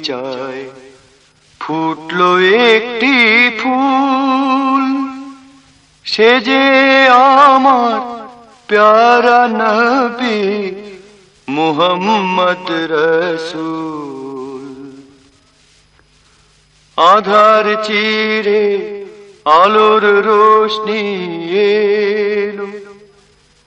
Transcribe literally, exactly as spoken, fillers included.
চায় ফুটলো একটি ফুল সে যে আমার প্যারা নবী মুহাম্মদ রসূল। আধার চিরে আলোর রোশনি এলো